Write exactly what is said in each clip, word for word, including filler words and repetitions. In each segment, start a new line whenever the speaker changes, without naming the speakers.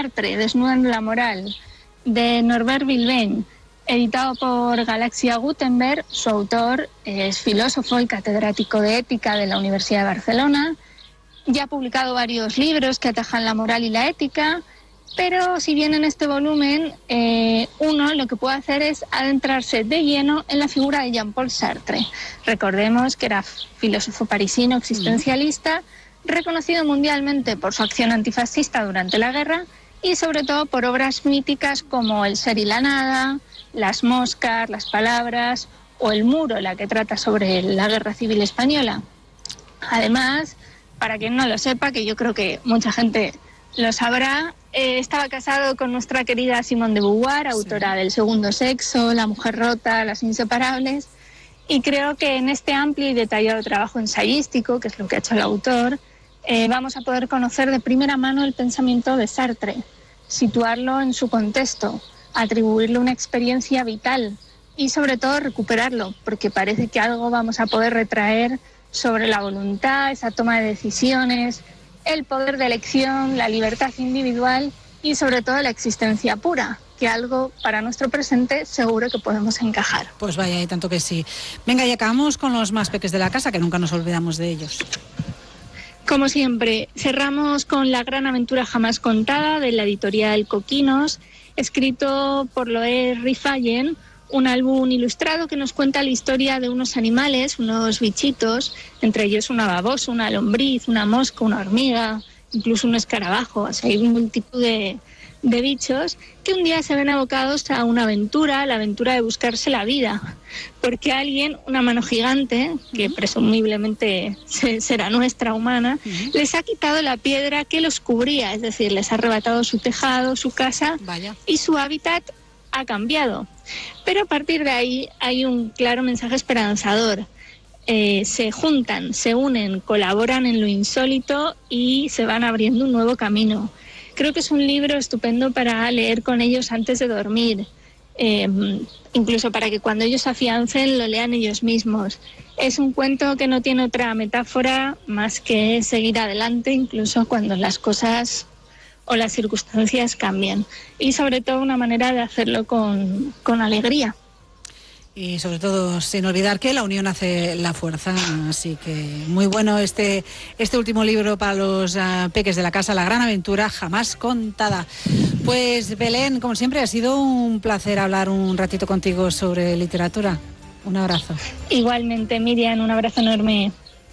Sartre, Desnudando la moral, de Norbert Bilbén, editado por Galaxia Gutenberg. Su autor es filósofo y catedrático de ética de la Universidad de Barcelona. Ya ha publicado varios libros que atajan la moral y la ética, pero si bien en este volumen eh, uno lo que puede hacer es adentrarse de lleno en la figura de Jean-Paul Sartre. Recordemos que era filósofo parisino existencialista, reconocido mundialmente por su acción antifascista durante la guerra y sobre todo por obras míticas como El ser y la nada, Las moscas, Las palabras o El muro, la que trata sobre la guerra civil española. Además, para quien no lo sepa, que yo creo que mucha gente lo sabrá, eh, estaba casado con nuestra querida Simone de Beauvoir, autora sí. del Segundo sexo, La mujer rota, Las inseparables, y creo que en este amplio y detallado trabajo ensayístico, que es lo que ha hecho el autor, eh, vamos a poder conocer de primera mano el pensamiento de Sartre, situarlo en su contexto, atribuirle una experiencia vital y sobre todo recuperarlo, porque parece que algo vamos a poder retraer sobre la voluntad, esa toma de decisiones, el poder de elección, la libertad individual y sobre todo la existencia pura, que algo para nuestro presente seguro que podemos encajar.
Pues vaya, y tanto que sí. Venga, y acabamos con los más peques de la casa, que nunca nos olvidamos de ellos.
Como siempre, cerramos con La gran aventura jamás contada, de la editorial Coquinos, escrito por Loé Rifayen, un álbum ilustrado que nos cuenta la historia de unos animales, unos bichitos, entre ellos una babosa, una lombriz, una mosca, una hormiga, incluso un escarabajo. O sea, hay multitud de, de bichos que un día se ven abocados a una aventura, la aventura de buscarse la vida, porque alguien, una mano gigante, que presumiblemente será nuestra humana, uh-huh. les ha quitado la piedra que los cubría, es decir, les ha arrebatado su tejado, su casa, Vaya. y su hábitat ha cambiado. Pero a partir de ahí hay un claro mensaje esperanzador. Eh, se juntan, se unen, colaboran en lo insólito y se van abriendo un nuevo camino. Creo que es un libro estupendo para leer con ellos antes de dormir, eh, incluso para que cuando ellos se afiancen lo lean ellos mismos. Es un cuento que no tiene otra metáfora más que seguir adelante, incluso cuando las cosas o las circunstancias cambian, y sobre todo una manera de hacerlo con, con alegría.
Y sobre todo sin olvidar que la unión hace la fuerza, así que muy bueno este, este último libro para los uh, peques de la casa, La gran aventura jamás contada. Pues Belén, como siempre ha sido un placer hablar un ratito contigo sobre literatura. Un abrazo.
Igualmente, Miriam, un abrazo enorme.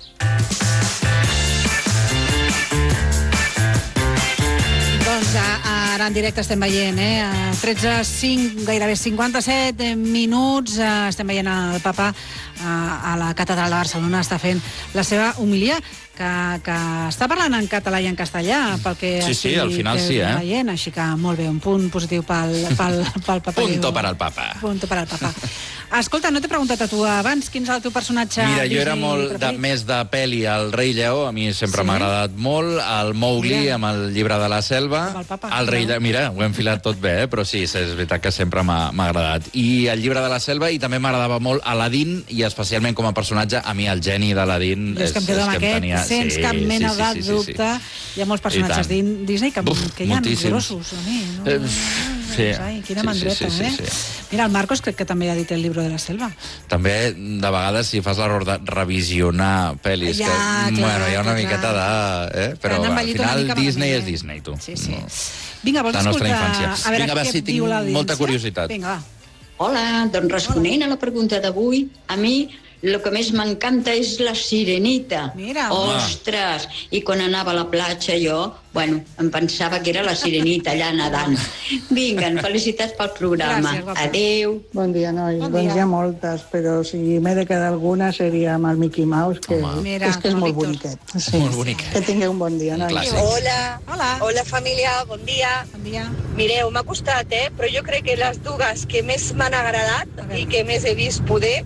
Doncs ara en directe estem veient, eh? A tretze cinc, gairebé cinquanta-set minuts, eh, estem veient el papa eh, a la Catedral de Barcelona, està fent la seva homilia, que, que està parlant en català i en castellà, pel que
sí, sí, al final sí, eh?
veient, així que molt bé, un punt positiu pel, pel, pel papa.
Punto para el papa.
Punto para el papa. Escolta, no t'he preguntat a tu abans, quin és el teu personatge
Mira, jo
Disney
era molt de, més de pel·li, el Rei Lleó, a mi sempre sí? m'ha agradat molt, el Mowgli
mira.
amb el Llibre de la Selva,
el, papa,
el Rei Lleó, mira, ho hem filat tot bé, eh? Però sí, és veritat que sempre m'ha agradat. I el Llibre de la Selva, i també m'agradava molt Aladdin, i especialment com a personatge, a mi el geni d'Aladdin és, és, és que em tenia...
Sense sí, cap mena sí, sí, de sí, dubte, sí, sí. Hi ha molts personatges Disney que,
Uf,
que hi ha
moltíssims.
grossos, a mi, no?
Eh, sí.
Ai, quina mandreta,
sí, sí, sí,
eh?
sí.
Mira, el Marcos crec que també ha dit el Llibre de la Selva.
També, de vegades, si fas l'error de revisionar pel·lis,
ja,
que,
clar,
bueno, hi ha una
clar.
miqueta de... Eh? Però al final Disney és Disney, tu.
Sí, sí.
No.
Vinga, vols
la nostra
escoltar...
infància.
A veure
Vinga, va,
què
sí, tinc
diu l'audiència.
molta curiositat.
Vinga, va.
Hola, doncs responent Hola. a la pregunta d'avui, a mi el que més m'encanta és la Sirenita.
Mira.
Ostres! I quan anava a la platja jo, bueno, em pensava que era la Sirenita allà nedant. Vinga, felicitats pel programa.
Gràcies,
adéu.
Bon dia, nois.
Bon
doncs
dia.
hi ha moltes, però si m'he de quedar alguna seria amb el Mickey Mouse, que,
Mira,
és, que és molt
Víctor.
boniquet. Sí.
Molt boniquet.
Que tingueu un bon dia, nois.
Clàssic.
Hola.
Hola.
Hola, família, bon dia.
Bon dia.
Mireu, m'ha costat, eh? Però jo crec que les dues que més m'han agradat i que més he vist poder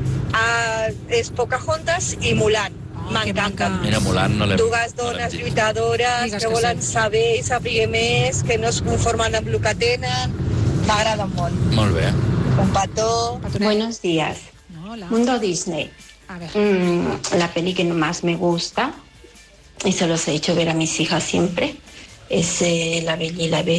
uh, és Pocahontas i Mulan.
Oh,
M'encanten.
Mira, Mulan no l'hem...
Dues dones lluitadores
Digues
que
que
volen
sí.
saber i saber més, que no es conformen amb el que tenen. M'agraden molt.
Molt bé.
Un petó.
Buenos días.
Hola.
Mundo Disney.
A ver.
Mm, la peli que más me gusta, y se los he hecho ver a mis hijas siempre, es eh, La Bella y la Bestia.